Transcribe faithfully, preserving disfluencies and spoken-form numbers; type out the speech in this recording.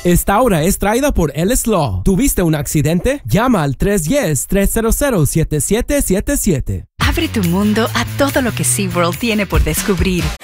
Esta hora es traída por Ellis Law. ¿Tuviste un accidente? Llama al tres uno cero, tres cero cero, siete siete siete siete. Abre tu mundo a todo lo que SeaWorld tiene por descubrir.